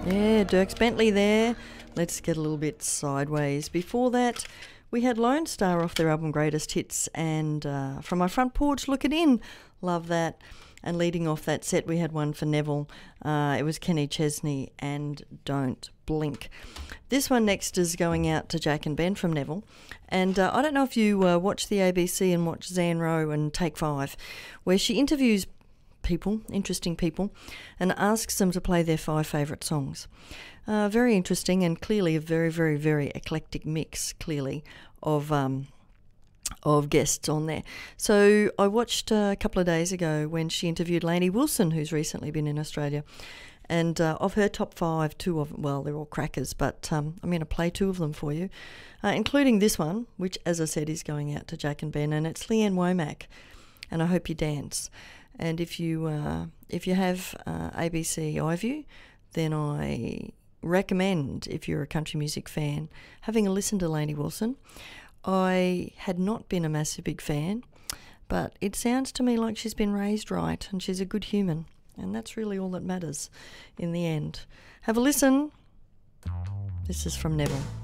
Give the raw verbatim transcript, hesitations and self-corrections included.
Yeah, Dierks Bentley there. Let's get a little bit sideways. Before that, we had Lone Star off their album Greatest Hits, and uh, From My Front Porch Looking In. Love that. And leading off that set, we had one for Neville. Uh, it was Kenny Chesney and Don't Blink. This one next is going out to Jack and Ben from Neville. And uh, I don't know if you uh, watch the A B C and watch Zan Rowe and Take Five, where she interviews people, interesting people, and asks them to play their five favourite songs. Uh, very interesting, and clearly a very, very, very eclectic mix, clearly, of um, of guests on there. So I watched uh, a couple of days ago when she interviewed Lainey Wilson, who's recently been in Australia, and uh, of her top five, two of them, well, they're all crackers, but um, I'm going to play two of them for you, uh, including this one, which, as I said, is going out to Jack and Ben, and it's Leanne Womack, and I Hope You Dance. And if you uh, if you have uh, A B C iView, then I recommend, if you're a country music fan, having a listen to Lainey Wilson. I had not been a massive big fan, but it sounds to me like she's been raised right and she's a good human, and that's really all that matters in the end. Have a listen. This is from Neville.